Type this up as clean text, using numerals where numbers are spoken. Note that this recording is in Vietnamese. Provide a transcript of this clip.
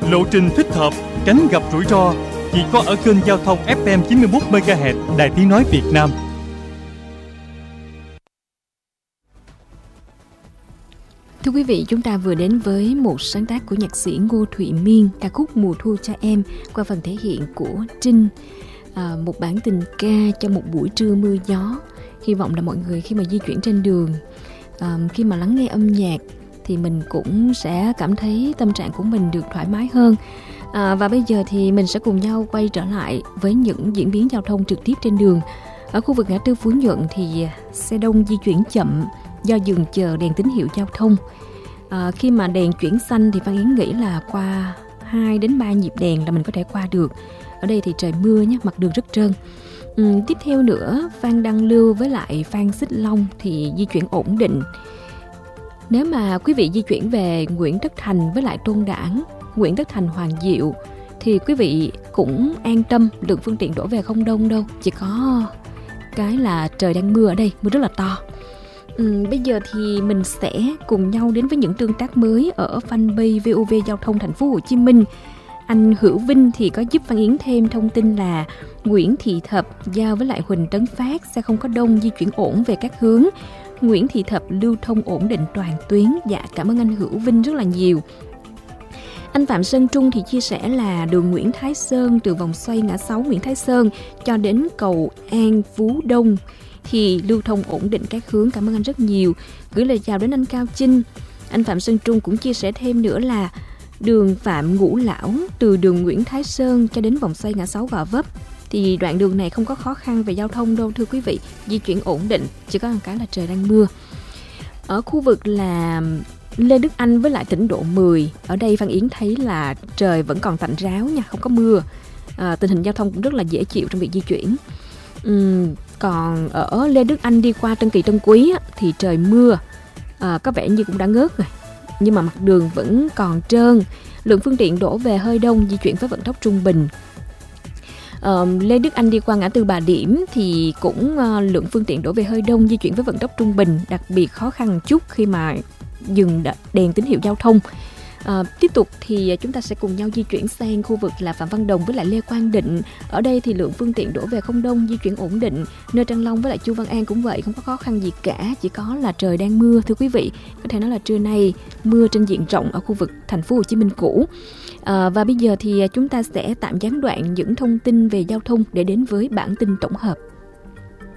lộ trình thích hợp, tránh gặp rủi ro. Chỉ có ở kênh giao thông FM 91 MHz Đài Tiếng nói Việt Nam. Thưa quý vị, chúng ta vừa đến với một sáng tác của nhạc sĩ Ngô Thụy Miên, ca khúc Mùa Thu Cho Em qua phần thể hiện của Trinh. Một bản tình ca cho một buổi trưa mưa gió. Hy vọng là mọi người khi mà di chuyển trên đường, khi mà lắng nghe âm nhạc thì mình cũng sẽ cảm thấy tâm trạng của mình được thoải mái hơn. Và bây giờ thì mình sẽ cùng nhau quay trở lại với những diễn biến giao thông trực tiếp trên đường. Ở khu vực ngã tư Phú Nhuận thì xe đông di chuyển chậm do dừng chờ đèn tín hiệu giao thông. Khi mà đèn chuyển xanh thì Phan Yến nghĩ là qua 2 đến 3 nhịp đèn là mình có thể qua được. Ở đây thì trời mưa nhé, mặt đường rất trơn. Tiếp theo nữa, Phan Đăng Lưu với lại Phan Xích Long thì di chuyển ổn định. Nếu mà quý vị di chuyển về Nguyễn Tất Thành với lại Tôn Đản, Nguyễn Tất Thành Hoàng Diệu thì quý vị cũng an tâm, lượng phương tiện đổ về không đông đâu. Chỉ có cái là trời đang mưa ở đây, mưa rất là to. Bây giờ thì mình sẽ cùng nhau đến với những tương tác mới ở fanpage VOV Giao thông Thành phố Hồ Chí Minh. Anh Hữu Vinh thì có giúp Phan Yến thêm thông tin là Nguyễn Thị Thập giao với lại Huỳnh Tấn Phát xe không có đông, di chuyển ổn về các hướng. Nguyễn Thị Thập lưu thông ổn định toàn tuyến. Dạ, cảm ơn anh Hữu Vinh rất là nhiều. Anh Phạm Sơn Trung thì chia sẻ là đường Nguyễn Thái Sơn từ vòng xoay ngã 6 Nguyễn Thái Sơn cho đến cầu An Phú Đông thì lưu thông ổn định các hướng. Cảm ơn anh rất nhiều. Gửi lời chào đến anh Cao Chinh. Anh Phạm Sơn Trung cũng chia sẻ thêm nữa là đường Phạm Ngũ Lão từ đường Nguyễn Thái Sơn cho đến vòng xoay ngã 6 Gò Vấp thì đoạn đường này không có khó khăn về giao thông đâu thưa quý vị, di chuyển ổn định, chỉ có một cái là trời đang mưa. Ở khu vực là Lê Đức Anh với lại tỉnh Lộ 10, ở đây Phan Yến thấy là trời vẫn còn tạnh ráo nha, không có mưa. Tình hình giao thông cũng rất là dễ chịu trong việc di chuyển. Còn ở Lê Đức Anh đi qua Tân Kỳ Tân Quý thì trời mưa, có vẻ như cũng đã ngớt rồi, nhưng mà mặt đường vẫn còn trơn, lượng phương tiện đổ về hơi đông, di chuyển với vận tốc trung bình. Lê Đức Anh đi qua ngã tư Bà Điểm thì cũng lượng phương tiện đổ về hơi đông, di chuyển với vận tốc trung bình, đặc biệt khó khăn một chút khi mà dừng đèn tín hiệu giao thông. Tiếp tục thì chúng ta sẽ cùng nhau di chuyển sang khu vực là Phạm Văn Đồng với lại Lê Quang Định. Ở đây thì lượng phương tiện đổ về không đông, di chuyển ổn định. Nơi Trang Long với lại Chu Văn An cũng vậy, không có khó khăn gì cả, chỉ có là trời đang mưa thưa quý vị. Có thể nói là trưa nay mưa trên diện rộng ở khu vực Thành phố Hồ Chí Minh cũ. Và bây giờ thì chúng ta sẽ tạm gián đoạn những thông tin về giao thông để đến với bản tin tổng hợp.